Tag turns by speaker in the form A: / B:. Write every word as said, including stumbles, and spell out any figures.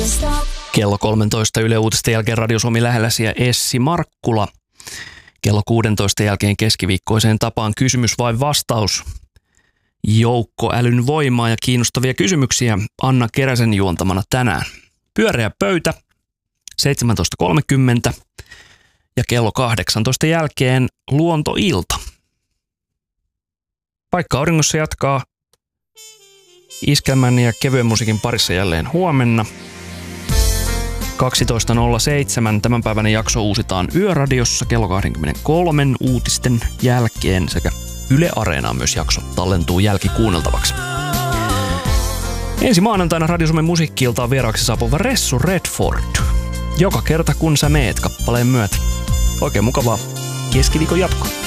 A: Kello kolmetoista Yle Uutisten jälkeen Radio Suomi lähelläsi ja Essi Markkula. Kello kuusitoista jälkeen keskiviikkoiseen tapaan kysymys vai vastaus. Joukkoälyn voimaa ja kiinnostavia kysymyksiä Anna Keräsen juontamana tänään. Pyöreä pöytä seitsemäntoista kolmekymmentä ja kello kahdeksantoista jälkeen luontoilta. Paikka auringossa jatkaa iskelmän ja kevyen musiikin parissa jälleen huomenna. kaksitoista nolla seitsemän tämänpäiväinen jakso uusitaan Yöradiossa kello kaksikymmentäkolme uutisten jälkeen sekä Yle Areenaan myös jakso tallentuu jälkikuunneltavaksi. Ensi maanantaina Radio Suomen musiikki-iltaan vieraaksi saapuva Ressu Redford. Joka kerta kun sä meet kappaleen myötä. Oikein mukavaa keskiviikon jatkoa.